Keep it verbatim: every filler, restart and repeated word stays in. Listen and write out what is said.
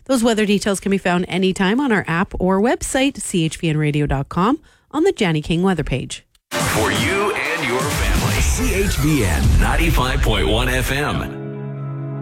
Those weather details can be found anytime on our app or website, c h v n radio dot com, on the Janny King weather page. For you and your family, C H V N ninety-five point one F M.